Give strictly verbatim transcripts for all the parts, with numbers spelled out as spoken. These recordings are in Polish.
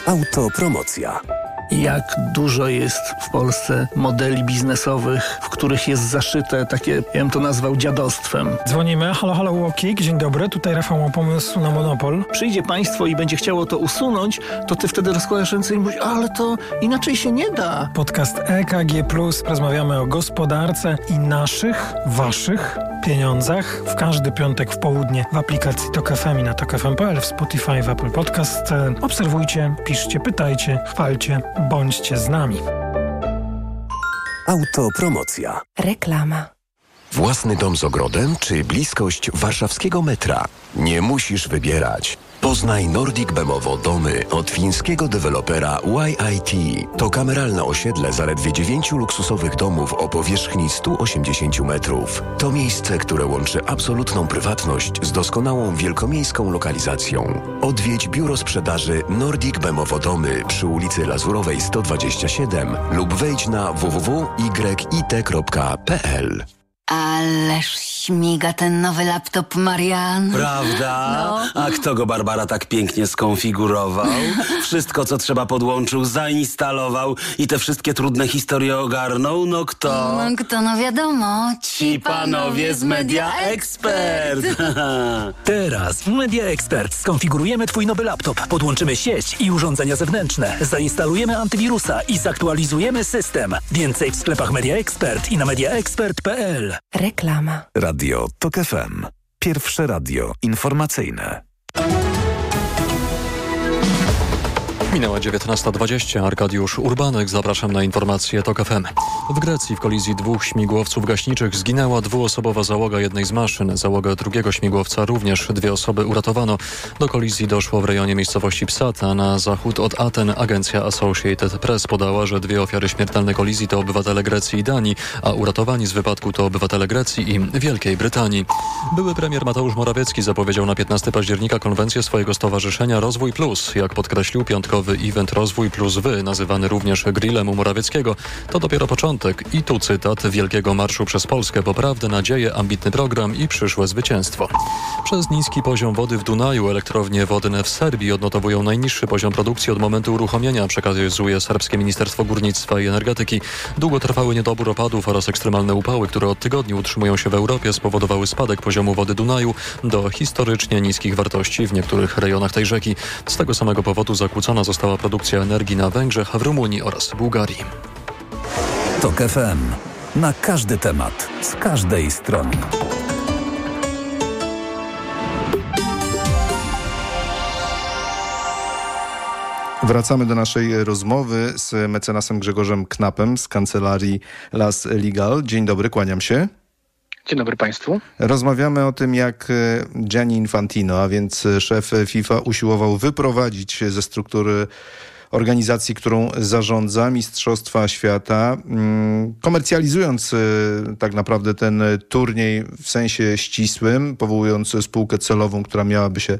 Autopromocja. Jak dużo jest w Polsce modeli biznesowych, w których jest zaszyte takie, ja bym to nazwał dziadostwem. Dzwonimy. Halo, halo, Łokik. Dzień dobry. Tutaj Rafał ma pomysł na monopol. Przyjdzie państwo i będzie chciało to usunąć, to ty wtedy rozkładasz ręce i mówisz, ale to inaczej się nie da. Podcast E K G plus. Rozmawiamy o gospodarce i naszych, waszych pieniądzach. W każdy piątek w południe w aplikacji Tok F M i na tok f m kropka p l, w Spotify, w Apple Podcast. Obserwujcie, piszcie, pytajcie, chwalcie. Bądźcie z nami. Autopromocja. Reklama. Własny dom z ogrodem czy bliskość warszawskiego metra? Nie musisz wybierać. Poznaj Nordic Bemowo domy od fińskiego dewelopera Y I T. To kameralne osiedle zaledwie dziewięciu luksusowych domów o powierzchni sto osiemdziesiąt metrów. To miejsce, które łączy absolutną prywatność z doskonałą wielkomiejską lokalizacją. Odwiedź biuro sprzedaży Nordic Bemowo domy przy ulicy Lazurowej sto dwadzieścia siedem lub wejdź na w w w kropka y i t kropka p l. Ależ śmiga ten nowy laptop, Marian. Prawda? No. A kto go, Barbara, tak pięknie skonfigurował? Wszystko, co trzeba, podłączył, zainstalował i te wszystkie trudne historie ogarnął? No kto? No kto, no wiadomo. Ci panowie z Media Expert. Teraz w Media Expert skonfigurujemy twój nowy laptop, podłączymy sieć i urządzenia zewnętrzne, zainstalujemy antywirusa i zaktualizujemy system. Więcej w sklepach Media Expert i na media expert kropka p l. Reklama. Radio Tok F M. Pierwsze radio informacyjne. Minęła dziewiętnasta dwadzieścia. Arkadiusz Urbanek. Zapraszam na informacje Tok F M. W Grecji w kolizji dwóch śmigłowców gaśniczych zginęła dwuosobowa załoga jednej z maszyn. Załogę drugiego śmigłowca również dwie osoby uratowano. Do kolizji doszło w rejonie miejscowości Psata na zachód od Aten. Agencja Associated Press podała, że dwie ofiary śmiertelnej kolizji to obywatele Grecji i Danii, a uratowani z wypadku to obywatele Grecji i Wielkiej Brytanii. Były premier Mateusz Morawiecki zapowiedział na piętnastego października konwencję swojego stowarzyszenia Rozwój Plus. Jak podkreślił, piątkowy event Rozwój Plus Wy, nazywany również grillem u Morawieckiego, to dopiero początek. I tu cytat: wielkiego marszu przez Polskę, po prawdę, nadzieję, ambitny program i przyszłe zwycięstwo. Przez niski poziom wody w Dunaju elektrownie wodne w Serbii odnotowują najniższy poziom produkcji od momentu uruchomienia, przekazuje serbskie Ministerstwo Górnictwa i Energetyki. Długotrwały niedobór opadów oraz ekstremalne upały, które od tygodni utrzymują się w Europie, spowodowały spadek poziomu wody Dunaju do historycznie niskich wartości w niektórych rejonach tej rzeki. Z tego samego powodu zakłócona została produkcja energii na Węgrzech, w Rumunii oraz Bułgarii. Tok F M. Na każdy temat, z każdej strony. Wracamy do naszej rozmowy z mecenasem Grzegorzem Knapem z kancelarii Las Legal. Dzień dobry, kłaniam się. Dzień dobry Państwu. Rozmawiamy o tym, jak Gianni Infantino, a więc szef FIFA, usiłował wyprowadzić ze struktury organizacji, którą zarządza, Mistrzostwa Świata, komercjalizując tak naprawdę ten turniej w sensie ścisłym, powołując spółkę celową, która miałaby się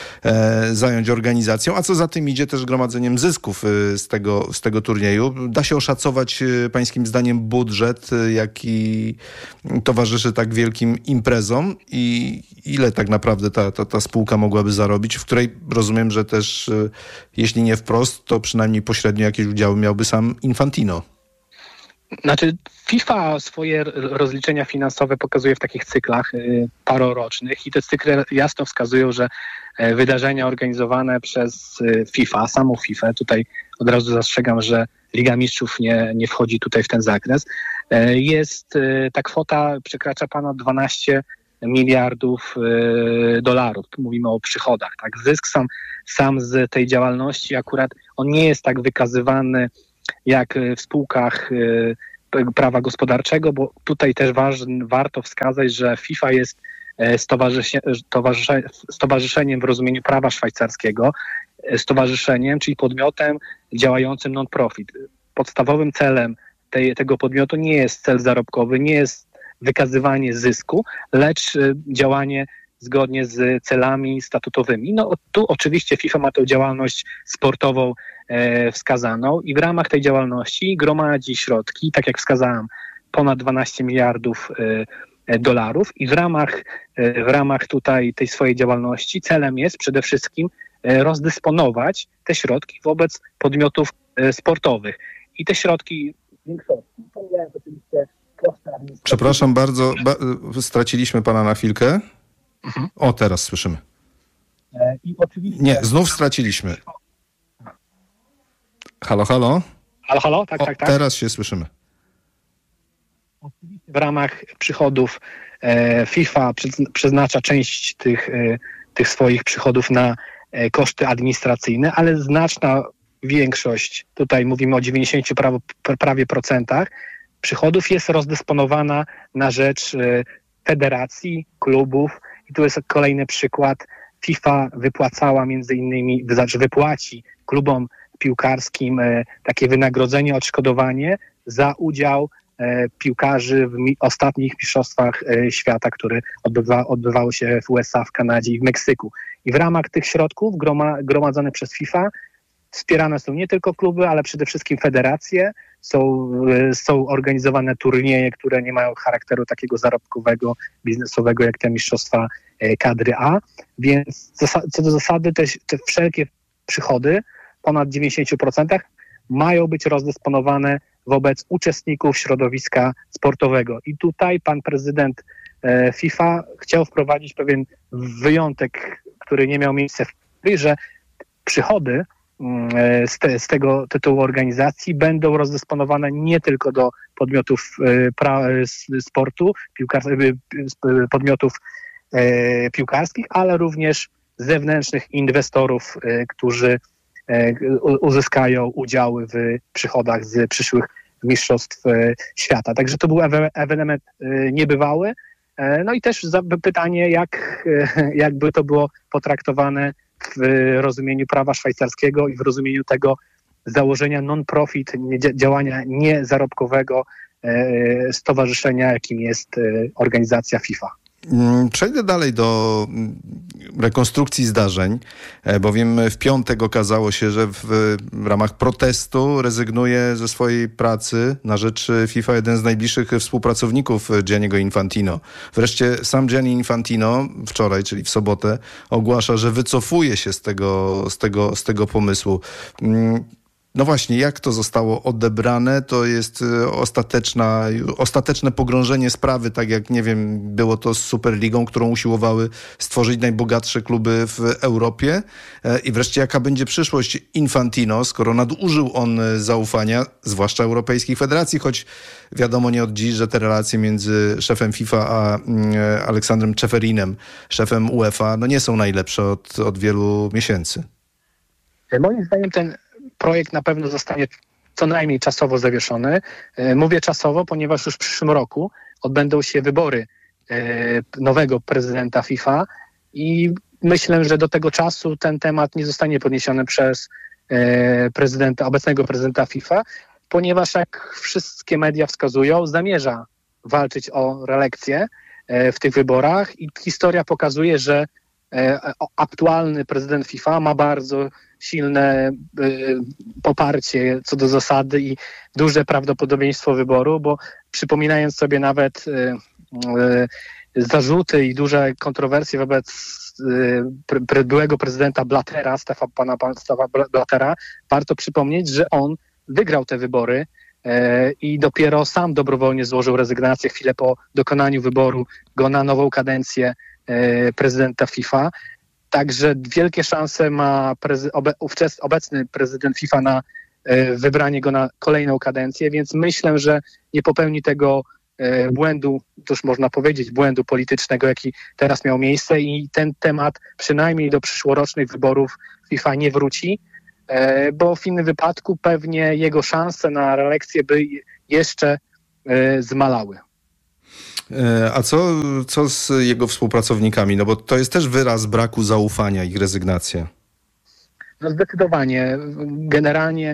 zająć organizacją, a co za tym idzie też gromadzeniem zysków z tego, z tego turnieju. Da się oszacować pańskim zdaniem budżet, jaki towarzyszy tak wielkim imprezom i ile tak naprawdę ta, ta, ta spółka mogłaby zarobić, w której rozumiem, że też jeśli nie wprost, to przynajmniej pośrednio jakieś udziały miałby sam Infantino. Znaczy FIFA swoje rozliczenia finansowe pokazuje w takich cyklach y, parorocznych i te cykle jasno wskazują, że y, wydarzenia organizowane przez y, FIFA, samą FIFA, tutaj od razu zastrzegam, że Liga Mistrzów nie, nie wchodzi tutaj w ten zakres, y, jest, y, ta kwota przekracza ponad dwanaście miliardów y, dolarów. Tu mówimy o przychodach. Tak? Zysk sam, sam z tej działalności akurat on nie jest tak wykazywany jak w spółkach y, prawa gospodarczego, bo tutaj też waż, warto wskazać, że FIFA jest stowarzysze, stowarzysze, stowarzyszeniem w rozumieniu prawa szwajcarskiego, stowarzyszeniem, czyli podmiotem działającym non-profit. Podstawowym celem tej, tego podmiotu nie jest cel zarobkowy, nie jest wykazywanie zysku, lecz działanie zgodnie z celami statutowymi. No tu oczywiście FIFA ma tę działalność sportową e, wskazaną i w ramach tej działalności gromadzi środki, tak jak wskazałem, ponad dwanaście miliardów e, dolarów i w ramach, e, w ramach tutaj tej swojej działalności celem jest przede wszystkim rozdysponować te środki wobec podmiotów sportowych. I te środki w większości pomijając oczywiście koszty administracyjne. Przepraszam bardzo, ba- straciliśmy pana na chwilkę. Mhm. O, teraz słyszymy. I oczywiście... Nie, znów straciliśmy. Halo, halo? Halo, halo? Tak, o, tak, tak. Teraz się słyszymy. W ramach przychodów e, FIFA przeznacza część tych, e, tych swoich przychodów na e, koszty administracyjne, ale znaczna większość, tutaj mówimy o dziewięćdziesięciu prawie, prawie procentach, przychodów jest rozdysponowana na rzecz e, federacji, klubów. I tu jest kolejny przykład. FIFA wypłacała między innymi, znaczy wypłaci klubom piłkarskim e, takie wynagrodzenie, odszkodowanie za udział e, piłkarzy w mi, ostatnich mistrzostwach e, świata, które odbywa, odbywały się w U S A, w Kanadzie i w Meksyku. I w ramach tych środków groma, gromadzonych przez FIFA wspierane są nie tylko kluby, ale przede wszystkim federacje. Są, e, są organizowane turnieje, które nie mają charakteru takiego zarobkowego, biznesowego, jak te mistrzostwa e, kadry A. Więc zasa- co do zasady te, te wszelkie przychody ponad dziewięćdziesiąt procent mają być rozdysponowane wobec uczestników środowiska sportowego. I tutaj pan prezydent e, FIFA chciał wprowadzić pewien wyjątek, który nie miał miejsca w historii, że przychody e, z, te, z tego tytułu organizacji będą rozdysponowane nie tylko do podmiotów e, pra, sportu, piłkar, e, podmiotów e, piłkarskich, ale również zewnętrznych inwestorów, e, którzy uzyskają udziały w przychodach z przyszłych mistrzostw świata. Także to był ewenement niebywały. No i też pytanie, jak, jakby to było potraktowane w rozumieniu prawa szwajcarskiego i w rozumieniu tego założenia non-profit, działania niezarobkowego stowarzyszenia, jakim jest organizacja FIFA. Przejdę dalej do rekonstrukcji zdarzeń, bowiem w piątek okazało się, że w, w ramach protestu rezygnuje ze swojej pracy na rzecz FIFA jeden z najbliższych współpracowników Gianniego Infantino. Wreszcie sam Gianni Infantino wczoraj, czyli w sobotę, ogłasza, że wycofuje się z tego, z tego, z tego pomysłu. No właśnie, jak to zostało odebrane, to jest ostateczna, ostateczne pogrążenie sprawy, tak jak, nie wiem, było to z Superligą, którą usiłowały stworzyć najbogatsze kluby w Europie. I wreszcie, jaka będzie przyszłość Infantino, skoro nadużył on zaufania, zwłaszcza europejskich federacji, choć wiadomo nie od dziś, że te relacje między szefem FIFA a Aleksandrem Czeferinem, szefem UEFA, no nie są najlepsze od, od wielu miesięcy. Moim zdaniem ten projekt na pewno zostanie co najmniej czasowo zawieszony. Mówię czasowo, ponieważ już w przyszłym roku odbędą się wybory nowego prezydenta FIFA i myślę, że do tego czasu ten temat nie zostanie podniesiony przez prezydenta, obecnego prezydenta FIFA, ponieważ jak wszystkie media wskazują, zamierza walczyć o reelekcję w tych wyborach i historia pokazuje, że aktualny prezydent FIFA ma bardzo silne y, poparcie co do zasady i duże prawdopodobieństwo wyboru, bo przypominając sobie nawet y, y, zarzuty i duże kontrowersje wobec y, pre, byłego prezydenta Blattera, Stefa, pana Stefa Blattera, warto przypomnieć, że on wygrał te wybory y, i dopiero sam dobrowolnie złożył rezygnację chwilę po dokonaniu wyboru go na nową kadencję y, prezydenta FIFA. Także wielkie szanse ma prezy- obe- ówczes- obecny prezydent FIFA na e, wybranie go na kolejną kadencję, więc myślę, że nie popełni tego e, błędu, cóż można powiedzieć, błędu politycznego, jaki teraz miał miejsce i ten temat przynajmniej do przyszłorocznych wyborów FIFA nie wróci, e, bo w innym wypadku pewnie jego szanse na reelekcję by jeszcze e, zmalały. A co, co z jego współpracownikami? No bo to jest też wyraz braku zaufania, ich rezygnacja. No zdecydowanie. Generalnie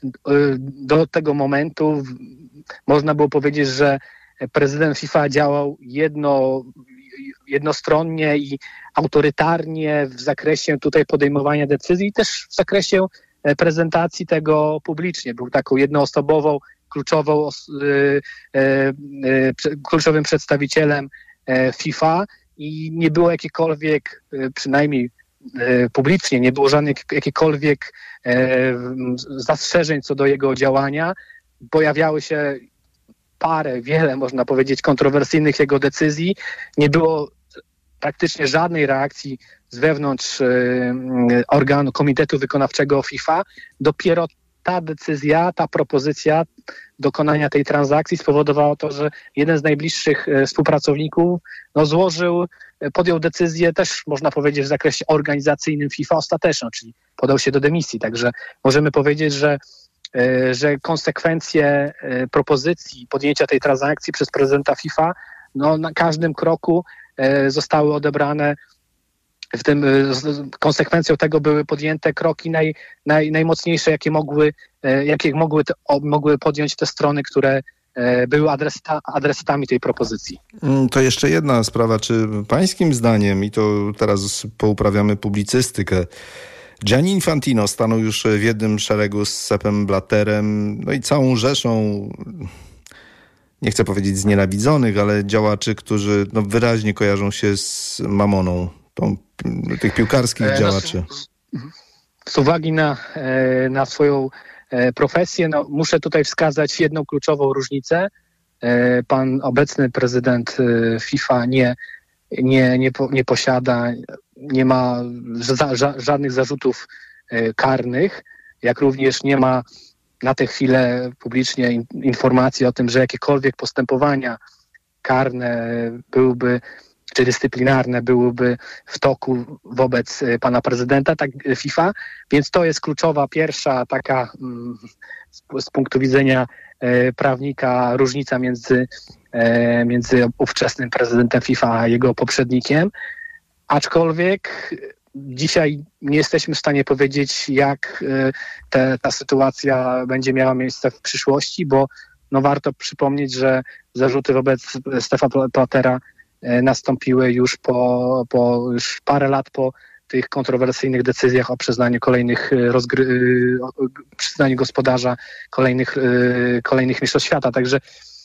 do tego momentu można było powiedzieć, że prezydent FIFA działał jedno, jednostronnie i autorytarnie w zakresie tutaj podejmowania decyzji i też w zakresie prezentacji tego publicznie. Był taką jednoosobową kluczową, y, y, y, kluczowym przedstawicielem FIFA i nie było jakiejkolwiek, y, przynajmniej publicznie, nie było żadnych jakichkolwiek zastrzeżeń co do jego działania. Pojawiały się parę, wiele można powiedzieć kontrowersyjnych jego decyzji. Nie było praktycznie żadnej reakcji z wewnątrz organu Komitetu Wykonawczego FIFA. Dopiero ta decyzja, ta propozycja dokonania tej transakcji spowodowała to, że jeden z najbliższych współpracowników no, złożył, podjął decyzję też, można powiedzieć, w zakresie organizacyjnym FIFA ostateczną, czyli podał się do dymisji. Także możemy powiedzieć, że, że konsekwencje propozycji podjęcia tej transakcji przez prezydenta FIFA no, na każdym kroku zostały odebrane. W tym konsekwencją tego były podjęte kroki naj, naj, najmocniejsze, jakie mogły, jakie mogły, te, mogły podjąć te strony, które były adresata, adresatami tej propozycji. To jeszcze jedna sprawa. Czy pańskim zdaniem, i to teraz pouprawiamy publicystykę, Gianni Infantino stanął już w jednym szeregu z Seppem Blatterem, no i całą rzeszą, nie chcę powiedzieć znienawidzonych, ale działaczy, którzy no, wyraźnie kojarzą się z mamoną, tą, tych piłkarskich e, działaczy. No, z, z uwagi na, na swoją profesję, no, muszę tutaj wskazać jedną kluczową różnicę. Pan obecny prezydent FIFA nie, nie, nie, nie posiada, nie ma ża, ża, żadnych zarzutów karnych, jak również nie ma na tę chwilę publicznie in, informacji o tym, że jakiekolwiek postępowania karne byłyby, czy dyscyplinarne byłyby w toku wobec pana prezydenta, tak FIFA, więc to jest kluczowa, pierwsza taka mm, z, z punktu widzenia e, prawnika różnica między, e, między ówczesnym prezydentem FIFA a jego poprzednikiem, aczkolwiek dzisiaj nie jesteśmy w stanie powiedzieć, jak e, te, ta sytuacja będzie miała miejsce w przyszłości, bo no, warto przypomnieć, że zarzuty wobec Steffa Blattera nastąpiły już po, po już parę lat po tych kontrowersyjnych decyzjach o przyznaniu kolejnych rozgry, o przyznaniu gospodarza kolejnych, kolejnych mistrzostw świata. Także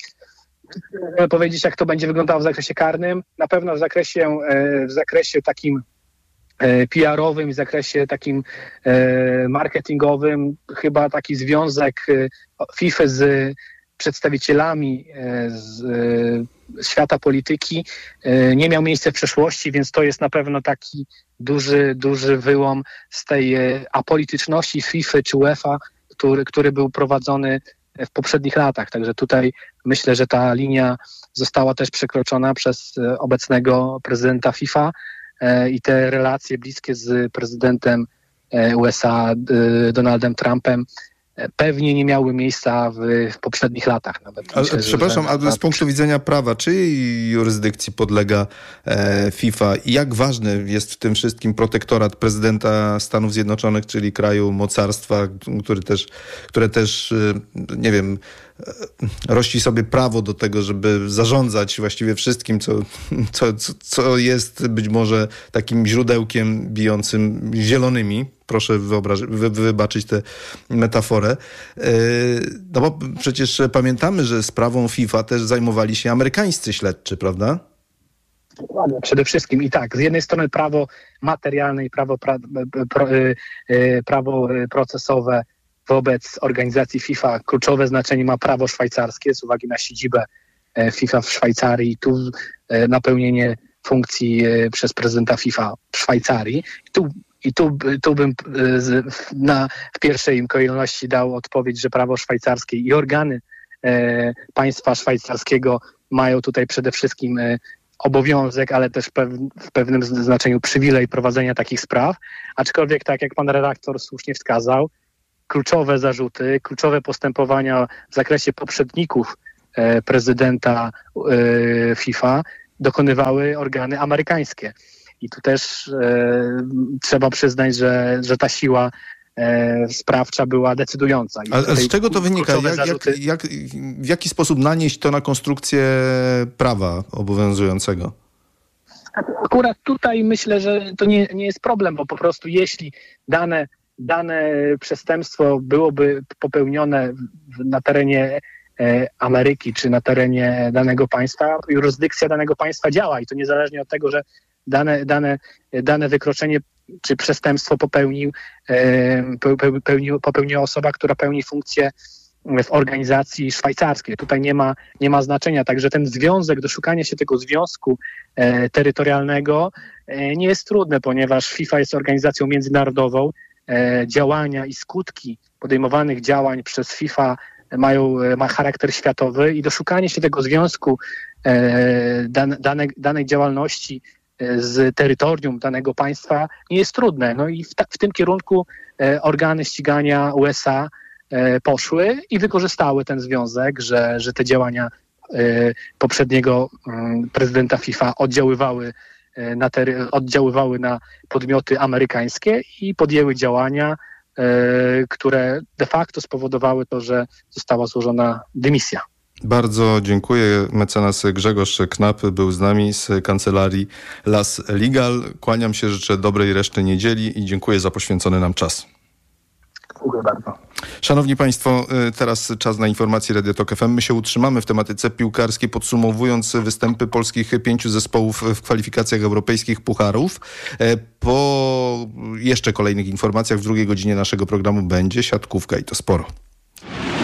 chcę powiedzieć, jak to będzie wyglądało w zakresie karnym. Na pewno w zakresie, w zakresie takim P R owym i w zakresie takim marketingowym chyba taki związek FIFA z przedstawicielami z świata polityki nie miał miejsca w przeszłości, więc to jest na pewno taki duży, duży wyłom z tej apolityczności FIFA czy UEFA, który, który był prowadzony w poprzednich latach. Także tutaj myślę, że ta linia została też przekroczona przez obecnego prezydenta FIFA i te relacje bliskie z prezydentem U S A Donaldem Trumpem pewnie nie miały miejsca w, w poprzednich latach. Nawet. Ale, Myślę, przepraszam, że, ale z punktu widzenia prawa, czyjej jurysdykcji podlega e, FIFA i jak ważny jest w tym wszystkim protektorat prezydenta Stanów Zjednoczonych, czyli kraju mocarstwa, który też, które też, nie wiem, rości sobie prawo do tego, żeby zarządzać właściwie wszystkim, co, co, co jest być może takim źródełkiem bijącym zielonymi. Proszę wyobrazić, wy, wybaczyć tę metaforę. No bo przecież pamiętamy, że sprawą FIFA też zajmowali się amerykańscy śledczy, prawda? Przede wszystkim i tak, z jednej strony prawo materialne i prawo, pra, pra, prawo procesowe wobec organizacji FIFA kluczowe znaczenie ma prawo szwajcarskie z uwagi na siedzibę FIFA w Szwajcarii i tu napełnienie funkcji przez prezydenta FIFA w Szwajcarii. I tu, i tu, tu bym na, w pierwszej kolejności dał odpowiedź, że prawo szwajcarskie i organy e, państwa szwajcarskiego mają tutaj przede wszystkim e, obowiązek, ale też pew, w pewnym znaczeniu przywilej prowadzenia takich spraw. Aczkolwiek, tak jak pan redaktor słusznie wskazał, kluczowe zarzuty, kluczowe postępowania w zakresie poprzedników e, prezydenta e, FIFA dokonywały organy amerykańskie. I tu też e, trzeba przyznać, że, że ta siła e, sprawcza była decydująca. I ale z czego to wynika? Jak, zarzuty... jak, jak, w jaki sposób nanieść to na konstrukcję prawa obowiązującego? Akurat tutaj myślę, że to nie, nie jest problem, bo po prostu jeśli dane, dane przestępstwo byłoby popełnione na terenie Ameryki czy na terenie danego państwa, jurysdykcja danego państwa działa i to niezależnie od tego, że dane, dane, dane wykroczenie czy przestępstwo popełnił, popełnił, popełniła osoba, która pełni funkcję w organizacji szwajcarskiej. Tutaj nie ma, nie ma znaczenia, także ten związek, doszukanie się tego związku e, terytorialnego e, nie jest trudne, ponieważ FIFA jest organizacją międzynarodową. E, działania i skutki podejmowanych działań przez FIFA mają ma charakter światowy i doszukanie się tego związku e, dan, dane, danej działalności z terytorium danego państwa nie jest trudne. No i w, ta, w tym kierunku e, organy ścigania U S A e, poszły i wykorzystały ten związek, że, że te działania e, poprzedniego m, prezydenta FIFA oddziaływały na, tery- oddziaływały na podmioty amerykańskie i podjęły działania, e, które de facto spowodowały to, że została złożona dymisja. Bardzo dziękuję. Mecenas Grzegorz Knap był z nami z kancelarii Las Legal. Kłaniam się, życzę dobrej reszty niedzieli i dziękuję za poświęcony nam czas. Dziękuję bardzo. Szanowni Państwo, teraz czas na informacje Radio Tok F M. My się utrzymamy w tematyce piłkarskiej, podsumowując występy polskich pięciu zespołów w kwalifikacjach europejskich pucharów. Po jeszcze kolejnych informacjach w drugiej godzinie naszego programu będzie siatkówka i to sporo.